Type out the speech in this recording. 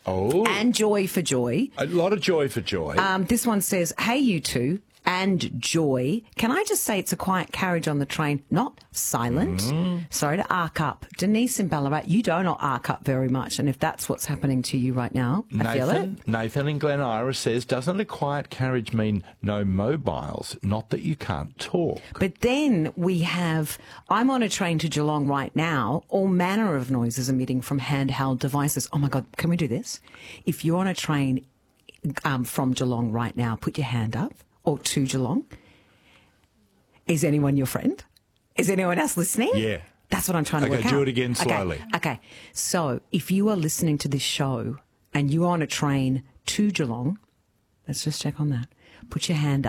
Oh. And joy for joy. A lot of joy for joy. This one says, hey, you two, and joy. Can I just say it's a quiet carriage on the train, not silent? Sorry to arc up. Denise in Ballarat, you don't arc up very much, and if that's what's happening to you right now, I feel it. Nathan in Glen Iris says, doesn't a quiet carriage mean no mobiles? Not that you can't talk. But then we have, I'm on a train to Geelong right now, all manner of noises emitting from handheld devices. Oh, my God, can we do this? If you're on a train from Geelong right now, put your hand up, or to Geelong. Is anyone your friend? Is anyone else listening? Yeah. That's what I'm trying to work out. Okay, do it again slowly. Okay. So if you are listening to this show and you're on a train to Geelong, let's just check on that. Put your hand up.